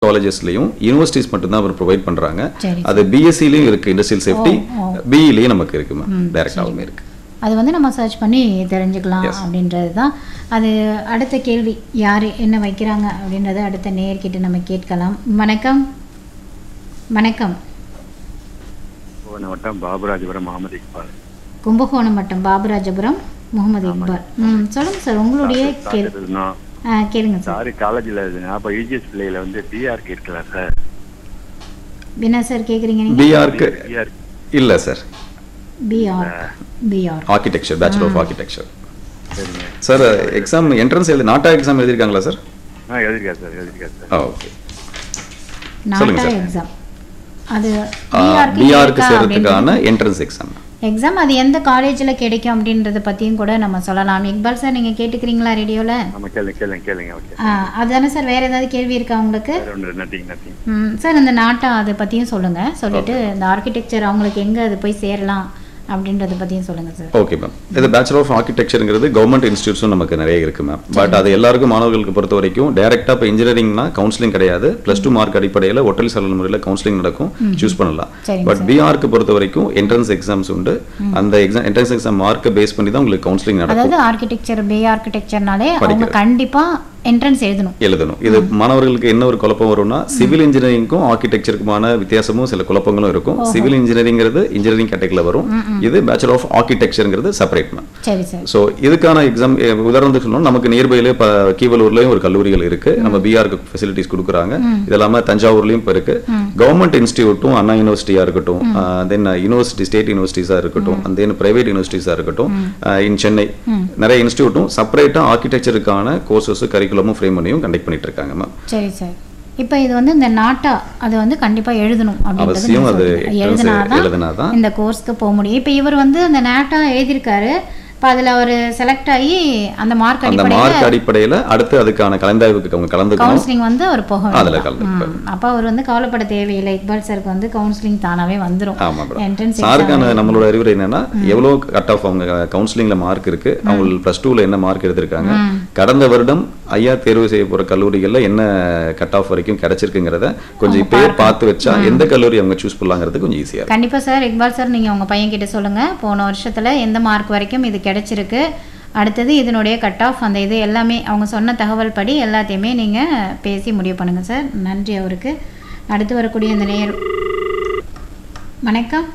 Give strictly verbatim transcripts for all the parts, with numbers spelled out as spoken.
காலேஜஸ்லயும் universities மட்டும் தான் அவர் provide பண்றாங்க. சரி, அது பிஎஸ்சிலயும் இருக்கு, இண்டஸ்ட்ரியல் சேஃப்டி. பிஇலயும் நமக்கு இருக்கு மேம், டைரக்டாவும் இருக்கு. அது வந்து நம்ம சர்ச் பண்ணி தெரிஞ்சுக்கலாம் அப்படின்றது தான். அது அடுத்த கேள்வி யார் என்ன வைக்கிறாங்க அப்படின்றத அடுத்த நேயர்கிட்ட நம்ம கேட்கலாம். வணக்கம். வணக்கம். வட்டம் பாபுராஜபுரம் முகமது இக்பால். கும்பகோணம் வட்டம் பாபுராஜபுரம் முகமது இக்பால். ம் சொல்லுங்க சார், உங்களுடைய கேள்வி கேளுங்க சார். சாரி, காலேஜில் அப்போ யூஜிஎஸ் பிள்ளையில வந்து பிஆர்க்கு இருக்கலாம் சார். என்ன சார் கேட்குறீங்க நீங்கள்? பிஆர்க்கு இல்லை sir, PR PR architecture, bachelor of architecture. சரிங்க சார். எக்ஸாம் என்ட்ரன்ஸ் எழுதி நாட்டா எக்ஸாம் எழுதிருக்காங்களா சார்? ஆ எழுதிருக்கா சார், எழுதிருக்கா சார். ஆ ஓகே, நாட்டா எக்ஸாம். அது பிஆர்க்கு சேர்றதுக்கான என்ட்ரன்ஸ் எக்ஸாம் எக்ஸாம் அது எந்த காலேஜில் கிடைக்கும் அப்படின்றத பற்றியும் கூட நம்ம சொல்லலாம். இக்பால் சார், நீங்கள் கேட்டுக்கிறீங்களா ரேடியோவில்? ஆமாம், கேளுங்க கேளுங்க கேளுங்க. ஓகே. ஆ அதுதானே சார். வேறு ஏதாவது கேள்வி இருக்கா உங்களுக்கு? Nothing nothing. ம் சார், இந்த நாட்டா அதை பற்றியும் சொல்லுங்கள். சொல்லிட்டு இந்த ஆர்கிடெக்சர் அவங்களுக்கு எங்கே அது போய் சேரலாம் அப்படின்றத பற்றியும் சொல்லுங்கள் சார். Okay ma'am. இது பேச்சுலர் ஆஃப் ஆர்கிடெக்சருங்கிறது கவர்மெண்ட் இன்ஸ்டியூட்ஸும் நமக்கு நிறைய இருக்கு மேம். பட் அது எல்லாருக்கும் மாணவர்களுக்கு பொறுத்த வரைக்கும் டேரெக்டாக இப்போ இன்ஜினியரிங்னா கவுன்சிலிங் கிடையாது. ப்ளஸ் டூ மார்க் அடிப்படையில் ஒட்டல் சலல் முறையில் கவுன்சிலிங் நடக்கும், சூஸ் பண்ணலாம். பட் பிஆர்க்கு பொறுத்த வரைக்கும் என்ட்ரன்ஸ் எக்ஸாம்ஸ் உண்டு. அந்த எக்ஸாம் என்ட்ரன்ஸ் எக்ஸாம் மார்க்கை பேஸ் பண்ணி தான் உங்களுக்கு கவுன்சிலிங் நடக்கும். அதாவது ஆர்கிடெக்சர் பே ஆர்கிடெக்சர்னாலே அவங்க கண்டிப்பாக என்ட்ரன்ஸ் எழுதணும் எழுதணும் இது மாணவர்களுக்கு என்ன ஒரு குழப்பம் வரும்னா, சிவில் இன்ஜினியரிங்கும் ஆர்கிடெக்சருக்குமான வித்தியாசமும் சில குழப்பங்களும் இருக்கும். சிவில் இன்ஜினியரிங்கிறது இன்ஜினியரிங் கேட்டகரியில் வரும், இது பேச்சுலர் ஆஃப் ஆர்கிடெக்சருங்கிறது செப்பரேட் மேம். சரி சார். ஸோ இதுக்கான எக்ஸாம் உதாரணத்துக்கு சொல்லணும், நமக்கு நியர்பையிலே இப்போ கீவலூர்லேயும் ஒரு கல்லூரிகள் இருக்கு, நம்ம பிஆருக்கு ஃபெசிலிட்டிஸ் கொடுக்குறாங்க. இது இல்லாமல் தஞ்சாவூர்லையும் இப்போ இருக்கு. கவர்மெண்ட் இன்ஸ்டியூட்டும் அண்ணா யூனிவர்சிட்டியாக இருக்கட்டும், தென் யூனிவர்சிட்டி ஸ்டேட் யூனிவர்சிட்டிஸாக இருக்கட்டும், அண்ட் தென் பிரைவேட் யூனிவர்சிட்டிஸாக இருக்கட்டும், இன் சென்னை நிறைய இன்ஸ்டியூட்டும் செப்பரேட்டாக ஆர்கிடெக்சருக்கான கோர்சஸ் கரிக்குலமும் ஃப்ரேம் பண்ணியும் கண்டக்ட் பண்ணிட்டு இருக்காங்க மேம். சரி சார். இப்போ இது வந்து இந்த நாட்டா அது வந்து கண்டிப்பாக எழுதணும் அப்படின்றது எழுதினாதான் இந்த கோர்ஸ்க்கு போக முடியும். இப்போ இவர் வந்து அந்த நாட்டா எழுதியிருக்காரு, இப்போ அதில் அவர் செலக்ட் ஆகி அந்த மார்க் மார்க் அடிப்படையில் அடுத்து அதுக்கான கலந்தாய்வுக்கு அவங்க கலந்து கவுன்சிலிங் வந்து அவர் போக அதில் கலந்து. அப்போ அவர் வந்து கவலைப்பட தேவையில்லை. இக்பால் சாருக்கு வந்து கவுன்சிலிங் தானாகவே வந்துடும். என்ட்ரன்ஸ் சாருக்கான நம்மளோட அறிவுரை என்னன்னா, எவ்வளோ கட் ஆஃப் அவங்க கவுன்சிலிங்ல மார்க் இருக்கு, அவங்க பிளஸ் டூல என்ன மார்க் எடுத்திருக்காங்க, கடந்த வருடம் ஐயா தேர்வு செய்ய போற கல்லூரிகளில் என்ன கட் ஆஃப் வரைக்கும் கிடைச்சிருக்குங்கிறத கொஞ்சம் இப்பயே பார்த்து வச்சா எந்த கல்லூரி அவங்க சூஸ் பண்ணலாங்கிறது கொஞ்சம் ஈஸியா. கண்டிப்பா சார். இக்பால் சார், நீங்க உங்க பையன் கிட்ட சொல்லுங்க, போன வருஷத்துல எந்த மார்க் வரைக்கும் இது கிடைச்சிருக்கு, அடுத்தது இதனுடைய கட் ஆஃப் அந்த இது எல்லாமே அவங்க சொன்ன தகவல் படி எல்லாத்தையுமே நீங்கள் பேசி முடிவு பண்ணுங்கள் சார். நன்றி அவருக்கு. அடுத்து வரக்கூடிய இந்த நேர். வணக்கம்.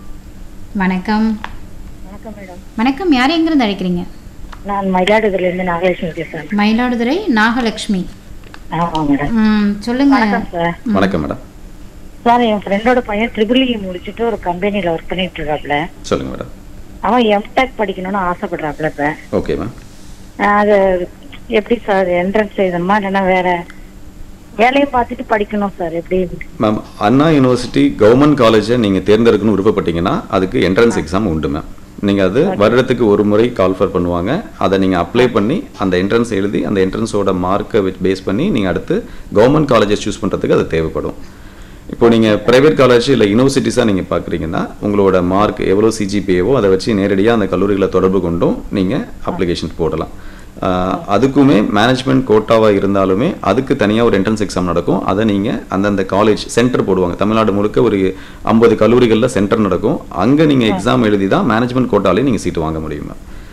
வணக்கம். வணக்கம் மேடம். வணக்கம். யார் எங்கிருந்து அழைக்கிறீங்க? நான் மயிலாடுதுறையிலிருந்து நாகலட்சுமி பேசுகிறேன். மயிலாடுதுறை நாகலட்சுமி. ஆமாம் மேடம். ம் சொல்லுங்க. வணக்கம் சார். வணக்கம் மேடம். சார், என் ஃப்ரெண்டோட பையன் ட்ரிபிள் இ முடிச்சுட்டு ஒரு கம்பெனியில் ஒர்க் பண்ணிட்டு இருக்காப்ல. சொல்லுங்க மேடம். அவன் எம்டெக் படிக்கணும்னு ஆசைப்படுறாப்ல. இப்போ ஓகே மேம். அது எப்படி சார், என்ட்ரன்ஸ் எழுதணுமா இல்லைன்னா வேற வேலையும் பார்த்துட்டு படிக்கணும் சார், எப்படி? மேம், அண்ணா யூனிவர்சிட்டி கவர்மெண்ட் காலேஜை நீங்கள் தேர்ந்தெடுக்கணும் விருப்பப்பட்டீங்கன்னா அதுக்கு என்ட்ரன்ஸ் எக்ஸாம் உண்டு மேம். நீங்கள் அது வருடத்துக்கு ஒரு முறை கால்ஃபர் பண்ணுவாங்க, அதை நீங்கள் அப்ளை பண்ணி அந்த என்ட்ரன்ஸ் எழுதி அந்த என்ட்ரன்ஸோட மார்க்கை பேஸ் பண்ணி நீங்கள் அடுத்து கவர்மெண்ட் காலேஜை சூஸ் பண்ணுறதுக்கு அது தேவைப்படும். இப்போ நீங்கள் ப்ரைவேட் காலேஜ் இல்லை யூனிவர்சிட்டிஸாக நீங்கள் பார்க்குறீங்கன்னா உங்களோட மார்க் எவ்வளோ சிஜிபிஏவோ அதை வச்சு நேரடியாக அந்த கல்லூரிகளை தொடர்பு கொண்டும் நீங்கள் அப்ளிகேஷன் போடலாம். அதுக்குமே மேனேஜ்மெண்ட் கோட்டாவாக இருந்தாலுமே அதுக்கு தனியாக ஒரு என்ட்ரன்ஸ் எக்ஸாம் நடக்கும். அதை நீங்கள் அந்தந்த காலேஜ் சென்டர் போடுவாங்க. தமிழ்நாடு முழுக்க ஒரு ஐம்பது கல்லூரிகளில் சென்டர் நடக்கும். அங்கே நீங்கள் எக்ஸாம் எழுதி தான் மேனேஜ்மெண்ட் கோட்டாலே நீங்கள் சீட்டு வாங்க முடியுமா.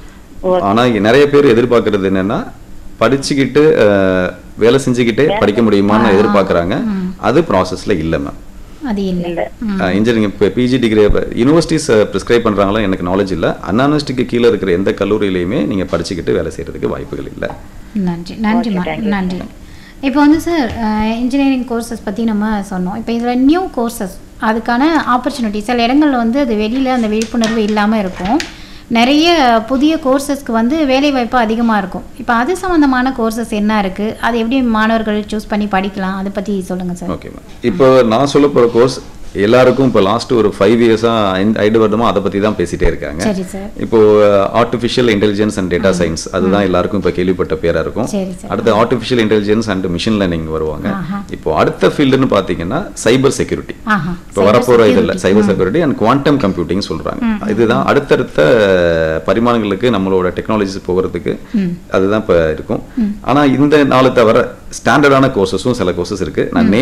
ஆனால் நிறைய பேர் எதிர்பார்க்கறது என்னென்னா, படிச்சுக்கிட்டு வேலை செஞ்சுக்கிட்டே படிக்க முடியுமான்னு எதிர்பார்க்குறாங்க. அது ப்ராசஸில் இல்லை மேம். அது இல்லை. இன்ஜினியரிங் இப்போ பிஜி டிகிரி யூனிவர்சிட்டிஸ் ப்ரிஸ்கிரைப் பண்ணுறாங்களா எனக்கு நாலேஜ் இல்லை. அண்ணா யூனிவர்சிட்டிக்கு கீழே இருக்கிற எந்த கல்லூரியிலையுமே நீங்கள் படிச்சுக்கிட்டு வேலை செய்கிறதுக்கு வாய்ப்புகள் இல்லை. நன்றி நன்றி நன்றி. இப்போ வந்து சார், இன்ஜினியரிங் கோர்சஸ் பற்றி நம்ம சொன்னோம். இப்போ இதில் நியூ கோர்சஸ் அதுக்கான ஆப்பர்ச்சுனிட்டி சில இடங்களில் வந்து அது வெளியில் அந்த விழிப்புணர்வு இல்லாமல் இருக்கும். நிறைய புதிய கோர்சஸ்க்கு வந்து வேலைவாய்ப்பு அதிகமாக இருக்கும். இப்போ அது சம்மந்தமான கோர்சஸ் என்ன இருக்குது, அது எப்படி மாணவர்கள் சூஸ் பண்ணி படிக்கலாம், அதை பற்றி சொல்லுங்கள் சார். Okay ma'am. இப்போ நான் சொல்ல போகிற கோர்ஸ் எல்லாருக்கும் இப்போ லாஸ்ட் ஒரு ஃபைவ் இயர்ஸாக ஐந்து வருடமாக அதை பற்றி தான் பேசிகிட்டே இருக்காங்க. இப்போ artificial intelligence and data science அதுதான் எல்லாருக்கும் இப்போ கேள்விப்பட்ட பேராக இருக்கும். அடுத்து artificial intelligence and machine learning வருவாங்க. இப்போ அடுத்த ஃபீல்டுன்னு பார்த்தீங்கன்னா சைபர் செக்யூரிட்டி. இப்போ வரப்போகிற இதில் cyber security and quantum computing சொல்கிறாங்க. இதுதான் அடுத்தடுத்த பரிமாணங்களுக்கு நம்மளோட டெக்னாலஜிஸ் போகிறதுக்கு அதுதான் இப்போ இருக்கும். ஆனால் இந்த நாலு தவிர ஸ்டாண்டர்டான கோர்சஸும் சில கோர்சஸ் இருக்குது. நான்